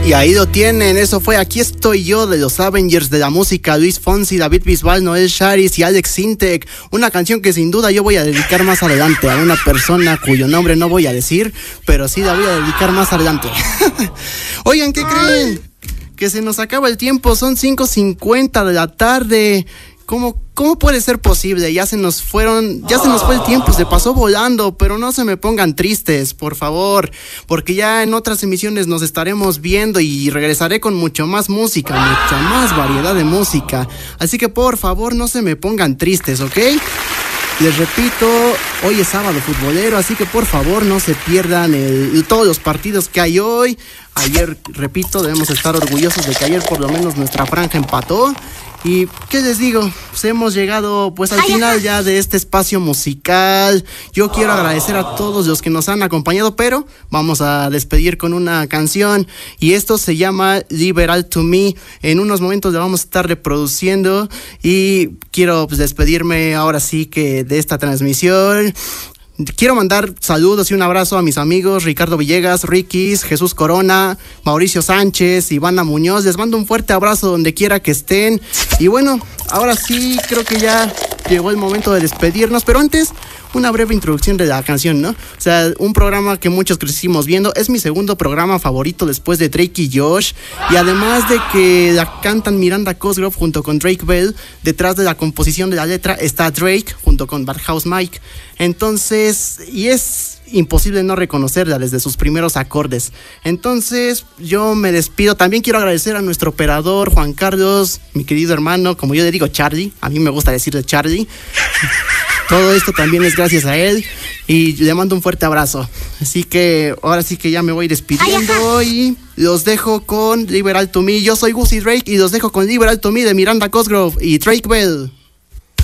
Y ahí lo tienen, eso fue Aquí estoy yo de los Avengers de la música, Luis Fonsi, David Bisbal, Noel Charis y Alex Sintek. Una canción que sin duda yo voy a dedicar más adelante a una persona cuyo nombre no voy a decir, pero sí la voy a dedicar más adelante. Oigan, ¿qué creen? Que se nos acaba el tiempo, son 5:50 de la tarde. ¿Cómo puede ser posible? Ya se nos fue el tiempo, se pasó volando, pero no se me pongan tristes, por favor, porque ya en otras emisiones nos estaremos viendo y regresaré con mucho más música, mucha más variedad de música. Así que por favor no se me pongan tristes, ¿ok? Les repito, hoy es sábado futbolero, así que por favor no se pierdan todos los partidos que hay hoy. Ayer, repito, debemos estar orgullosos de que ayer por lo menos nuestra franja empató. Y, ¿qué les digo? Pues hemos llegado al final ya de este espacio musical. Yo quiero agradecer a todos los que nos han acompañado, pero vamos a despedir con una canción. Y esto se llama Liberal to Me. En unos momentos la vamos a estar reproduciendo. Y quiero despedirme ahora sí que de esta transmisión. Quiero mandar saludos y un abrazo a mis amigos Ricardo Villegas, Rikis, Jesús Corona, Mauricio Sánchez, Ivana Muñoz. Les mando un fuerte abrazo donde quiera que estén. Y bueno, ahora sí creo que ya llegó el momento de despedirnos, pero antes una breve introducción de la canción, ¿no? O sea, un programa que muchos crecimos viendo. Es mi segundo programa favorito después de Drake y Josh. Y además de que la cantan Miranda Cosgrove junto con Drake Bell, detrás de la composición de la letra está Drake junto con Bad House Mike. Entonces, y es imposible no reconocerla desde sus primeros acordes. Entonces, yo me despido. También quiero agradecer a nuestro operador, Juan Carlos, mi querido hermano, como yo le digo, Charlie. A mí me gusta decirle Charlie. Todo esto también es gracias a él y le mando un fuerte abrazo. Así que ahora sí que ya me voy despidiendo y los dejo con Liberal to Me. Yo soy Guzzy Drake y los dejo con Liberal to Me de Miranda Cosgrove y Drake Bell.